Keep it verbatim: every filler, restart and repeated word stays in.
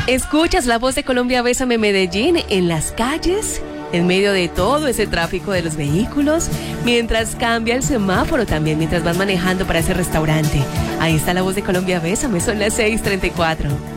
Escuchas la voz de Colombia Bésame Medellín en las calles, en medio de todo ese tráfico de los vehículos, mientras cambia el semáforo también, mientras vas manejando para ese restaurante. Ahí está la voz de Colombia Bésame, son las seis treinta y cuatro.